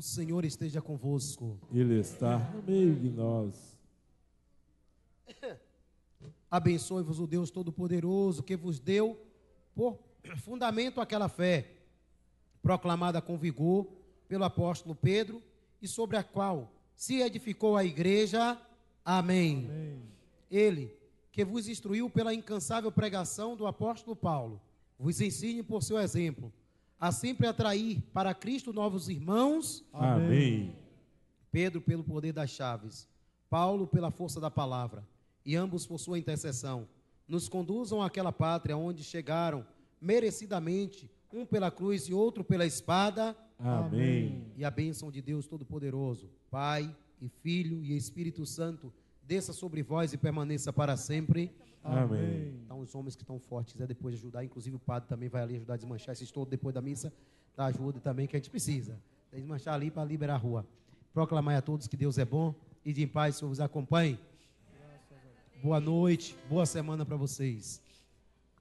O Senhor esteja convosco. Ele está no meio de nós. Abençoe-vos o Deus Todo-Poderoso, que vos deu por fundamento aquela fé, proclamada com vigor pelo apóstolo Pedro, e sobre a qual se edificou a igreja. Amém. Amém. Ele, que vos instruiu pela incansável pregação do apóstolo Paulo, vos ensine por seu exemplo, a sempre atrair para Cristo novos irmãos. Amém. Pedro pelo poder das chaves, Paulo pela força da palavra, e ambos por sua intercessão, nos conduzam àquela pátria onde chegaram merecidamente, um pela cruz e outro pela espada. Amém. E a bênção de Deus Todo-Poderoso, Pai e Filho e Espírito Santo, desça sobre vós e permaneça para sempre. Amém. Então, os homens que estão fortes, quiser depois ajudar, inclusive o padre também vai ali ajudar a desmanchar esses todos depois da missa, da ajuda também que a gente precisa. Desmanchar ali para liberar a rua. Proclamai a todos que Deus é bom e de paz o Senhor vos acompanhe. Boa noite, boa semana para vocês.